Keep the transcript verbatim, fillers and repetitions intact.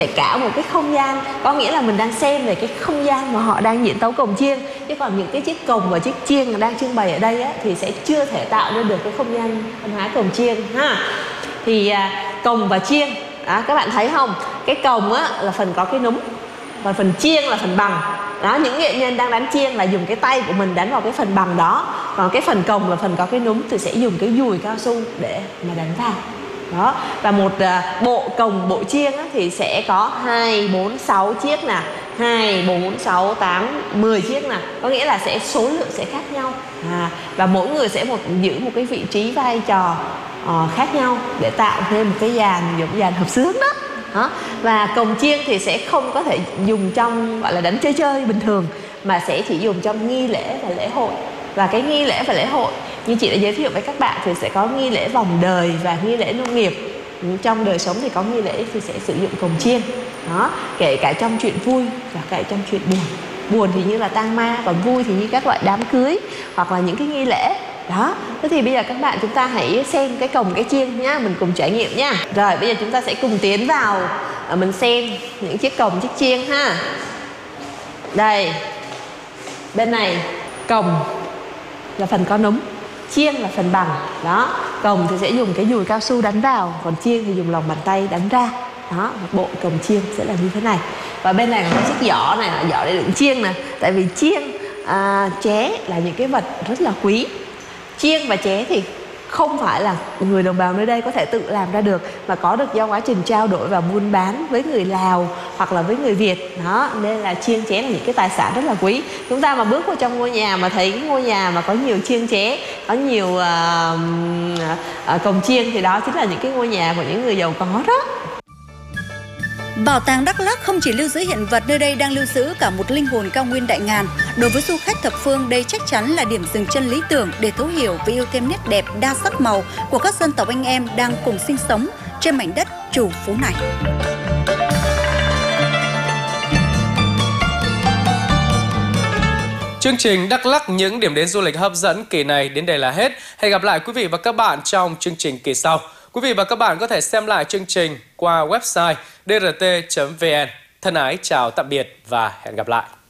cả một cái không gian, có nghĩa là mình đang xem về cái không gian mà họ đang diễn tấu cồng chiêng. Chứ còn những cái chiếc cồng và chiếc chiêng đang trưng bày ở đây á, thì sẽ chưa thể tạo ra được cái không gian văn hóa cồng chiêng ha. Thì à, cồng và chiêng đó, các bạn thấy không, cái cồng á là phần có cái núm, và phần chiêng là phần bằng. Đó, những nghệ nhân đang đánh chiêng là dùng cái tay của mình đánh vào cái phần bằng đó, còn cái phần cồng là phần có cái núm thì sẽ dùng cái dùi cao su để mà đánh vào. Đó, và một uh, bộ cồng, bộ chiêng á, thì sẽ có hai, bốn, sáu chiếc nè, hai, bốn, sáu, tám, mười chiếc nè, có nghĩa là sẽ số lượng sẽ khác nhau. À, và mỗi người sẽ một giữ một cái vị trí vai trò uh, khác nhau để tạo thêm một cái dàn giống dàn hợp xướng đó. Đó. Và cồng chiêng thì sẽ không có thể dùng trong gọi là đánh chơi chơi bình thường, mà sẽ chỉ dùng trong nghi lễ và lễ hội. Và cái nghi lễ và lễ hội như chị đã giới thiệu với các bạn thì sẽ có nghi lễ vòng đời và nghi lễ nông nghiệp. Trong đời sống thì có nghi lễ thì sẽ sử dụng cồng chiêng. Đó, kể cả trong chuyện vui và cả trong chuyện buồn. Buồn thì như là tang ma, còn vui thì như các loại đám cưới hoặc là những cái nghi lễ. Đó, thế thì bây giờ các bạn chúng ta hãy xem cái cồng cái chiêng nhá, mình cùng trải nghiệm nha. Rồi bây giờ chúng ta sẽ cùng tiến vào mình xem những chiếc cồng chiếc chiêng ha. Đây, bên này cồng là phần có núm, chiêng là phần bằng. Đó, cồng thì sẽ dùng cái dùi cao su đánh vào, còn chiêng thì dùng lòng bàn tay đánh ra. Đó, một bộ cồng chiêng sẽ là như thế này. Và bên này có chiếc giỏ này là giỏ để đựng chiêng nè. Tại vì chiêng, à, ché là những cái vật rất là quý. Chiêng và ché thì không phải là người đồng bào nơi đây có thể tự làm ra được, mà có được do quá trình trao đổi và buôn bán với người Lào hoặc là với người Việt. Đó, nên là chiêng ché là những cái tài sản rất là quý. Chúng ta mà bước vào trong ngôi nhà mà thấy cái ngôi nhà mà có nhiều chiêng ché, có nhiều uh, uh, cồng chiêng thì đó chính là những cái ngôi nhà của những người giàu có đó. Bảo tàng Đắk Lắk không chỉ lưu giữ hiện vật, nơi đây đang lưu giữ cả một linh hồn cao nguyên đại ngàn. Đối với du khách thập phương, đây chắc chắn là điểm dừng chân lý tưởng để thấu hiểu và yêu thêm nét đẹp đa sắc màu của các dân tộc anh em đang cùng sinh sống trên mảnh đất trù phú này. Chương trình Đắk Lắk những điểm đến du lịch hấp dẫn kỳ này đến đây là hết. Hẹn gặp lại quý vị và các bạn trong chương trình kỳ sau. Quý vị và các bạn có thể xem lại chương trình qua website d r t chấm v n. Thân ái chào tạm biệt và hẹn gặp lại.